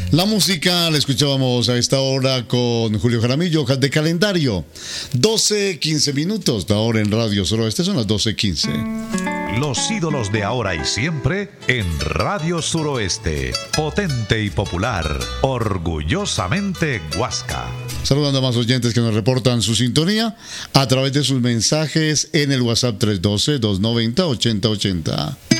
La música la escuchábamos a esta hora con Julio Jaramillo de calendario. 12:15 minutos. Ahora en Radio Suroeste son las 12:15. Los ídolos de ahora y siempre en Radio Suroeste. Potente y popular. Orgullosamente Huasca. Saludando a más oyentes que nos reportan su sintonía a través de sus mensajes en el WhatsApp 312-290-8080.